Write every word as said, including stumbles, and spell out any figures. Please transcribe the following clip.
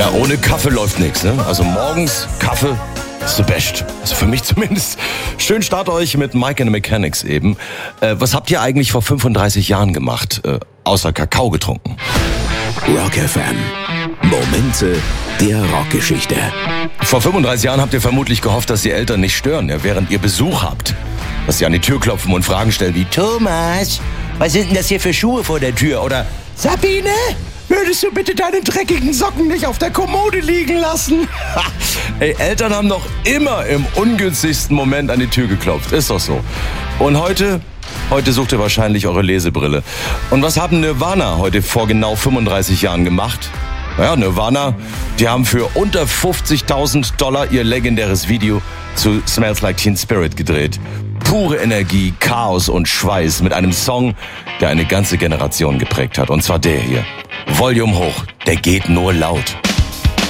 Ja, ohne Kaffee läuft nichts, ne? Also morgens Kaffee ist the best. Also für mich zumindest. Schön Start euch mit Mike and the Mechanics eben. Äh, was habt ihr eigentlich vor fünfunddreißig Jahren gemacht? Äh, außer Kakao getrunken? Rock F M. Momente der Rockgeschichte. Vor fünfunddreißig Jahren habt ihr vermutlich gehofft, dass die Eltern nicht stören, ja, während ihr Besuch habt. Dass sie an die Tür klopfen und Fragen stellen wie: Thomas, was sind denn das hier für Schuhe vor der Tür? Oder: Sabine, würdest du bitte deine dreckigen Socken nicht auf der Kommode liegen lassen? Ey, Eltern haben doch immer im ungünstigsten Moment an die Tür geklopft. Ist doch so. Und heute? Heute sucht ihr wahrscheinlich eure Lesebrille. Und was haben Nirvana heute vor genau fünfunddreißig Jahren gemacht? Naja, Nirvana, die haben für unter fünfzigtausend Dollar ihr legendäres Video zu Smells Like Teen Spirit gedreht. Pure Energie, Chaos und Schweiß mit einem Song, der eine ganze Generation geprägt hat. Und zwar der hier. Volume hoch, der geht nur laut.